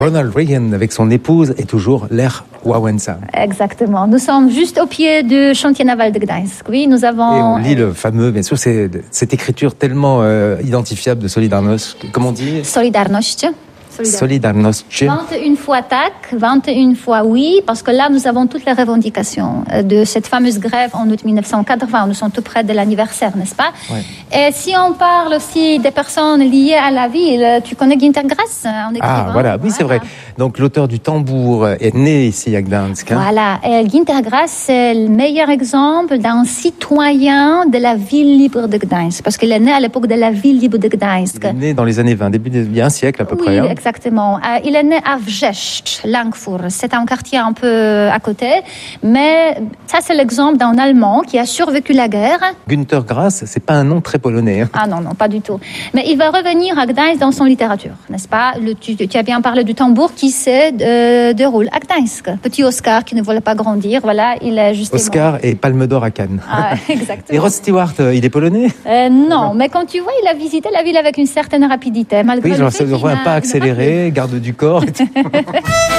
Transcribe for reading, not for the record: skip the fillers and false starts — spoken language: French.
Ronald Reagan, avec son épouse, est toujours Lech Wałęsa. Exactement. Nous sommes juste au pied du chantier naval de Gdańsk. Oui, nous avons... Et on lit le fameux, bien sûr, cette écriture tellement identifiable de Solidarność. Comment on dit? Solidarność. Solidarność. 21 fois tac, 21 fois oui, parce que là, nous avons toutes les revendications de cette fameuse grève en août 1980. Nous sommes tout près de l'anniversaire, n'est-ce pas? Ouais. Et si on parle aussi des personnes liées à la ville, tu connais Günter Grass en écrivain? Ah, voilà, oui, c'est vrai. Donc, l'auteur du tambour est né ici à Gdańsk. Voilà, et Günter Grass, c'est le meilleur exemple d'un citoyen de la ville libre de Gdańsk, parce qu'il est né à l'époque de la ville libre de Gdańsk. Il est né dans les années 20, il y a un siècle à peu près. Oui, exactement. Il est né à Wrzeszcz, Langfurt. C'est un quartier un peu à côté, mais ça, c'est l'exemple d'un Allemand qui a survécu la guerre. Günter Grass, c'est pas un nom très polonais. Ah non, pas du tout. Mais il va revenir à Gdańsk dans son littérature, n'est-ce pas? Tu as bien parlé du tambour qui se déroule à Gdańsk. Petit Oscar qui ne voulait pas grandir, voilà, il est justement... Oscar et Palme d'Or à Cannes. Ah, exactement. Et Rod Stewart, il est polonais? Non, mais quand tu vois, il a visité la ville avec une certaine rapidité, malgré oui, le fait je vois un pas accéléré, garde du corps.